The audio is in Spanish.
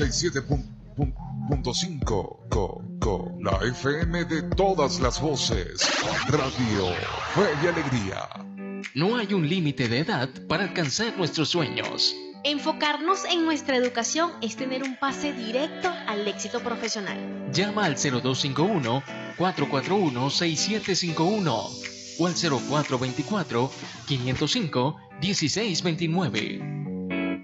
97.5, la FM de todas las voces. Radio Fe y Alegría. No hay un límite de edad para alcanzar nuestros sueños. Enfocarnos en nuestra educación es tener un pase directo al éxito profesional. Llama al 0251-441-6751 o al 0424-505-1629.